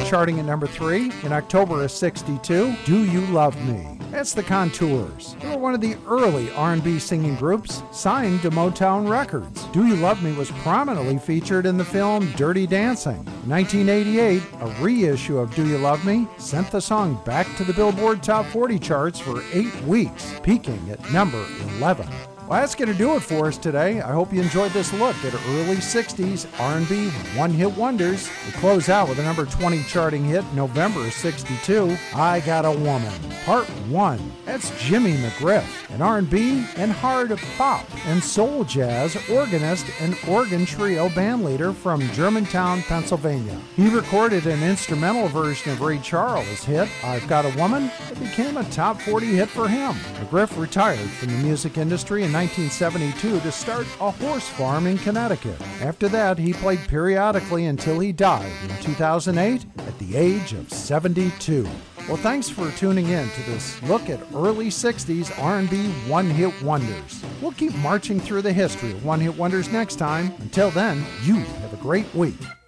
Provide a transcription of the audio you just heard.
Charting at number 3 in October of 62, Do You Love Me? That's the Contours. They were one of the early R&B singing groups signed to Motown Records. Do You Love Me was prominently featured in the film Dirty Dancing. In 1988, a reissue of Do You Love Me sent the song back to the Billboard Top 40 charts for 8 weeks, peaking at number 11. Well, that's going to do it for us today. I hope you enjoyed this look at early 60s R&B one-hit wonders. We close out with a number 20 charting hit November of 62, I Got a Woman, Part 1. That's Jimmy McGriff, an R&B and hard bop and soul jazz organist and organ trio bandleader from Germantown, Pennsylvania. He recorded an instrumental version of Ray Charles' hit, I've Got a Woman. It became a top 40 hit for him. McGriff retired from the music industry in 1972 to start a horse farm in Connecticut. After that, he played periodically until he died in 2008 at the age of 72. Well, thanks for tuning in to this look at early 60s R&B one-hit wonders. We'll keep marching through the history of one-hit wonders next time. Until then, you have a great week.